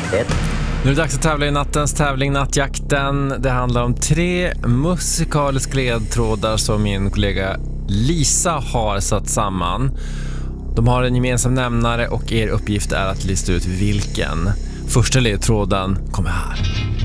1. Nu är det dags att tävla i nattens tävling Nattjakten. Det handlar om 3 musikaliska ledtrådar som min kollega Lisa har satt samman. De har en gemensam nämnare och er uppgift är att lista ut vilken. Första ledtråden kommer här.